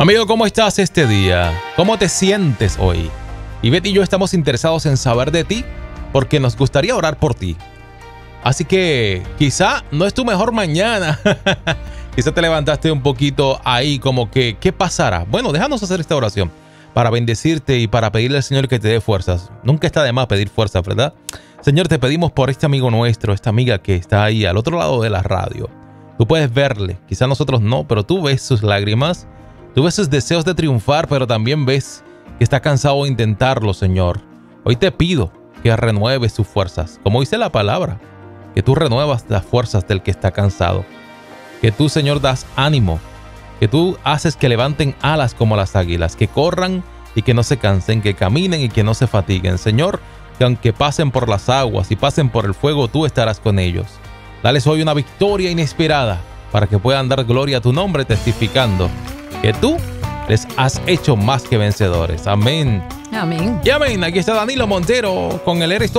Amigo, ¿cómo estás este día? ¿Cómo te sientes hoy? Ivette y yo estamos interesados en saber de ti porque nos gustaría orar por ti. Así que quizá no es tu mejor mañana. Quizá te levantaste un poquito ahí como que, ¿qué pasará? Bueno, déjanos hacer esta oración para bendecirte y para pedirle al Señor que te dé fuerzas. Nunca está de más pedir fuerzas, ¿verdad? Señor, te pedimos por este amigo nuestro, esta amiga que está ahí al otro lado de la radio. Tú puedes verle, quizá nosotros no, pero tú ves sus lágrimas, tú ves sus deseos de triunfar, pero también ves que está cansado de intentarlo, Señor. Hoy te pido que renueves sus fuerzas, como dice la palabra, que tú renuevas las fuerzas del que está cansado, que tú, Señor, das ánimo, que tú haces que levanten alas como las águilas, que corran y que no se cansen, que caminen y que no se fatiguen. Señor, que aunque pasen por las aguas y pasen por el fuego, tú estarás con ellos. Dales hoy una victoria inesperada para que puedan dar gloria a tu nombre, testificando que tú les has hecho más que vencedores. Amén. Amén. Y amén. Aquí está Danilo Montero con el Eres Todo.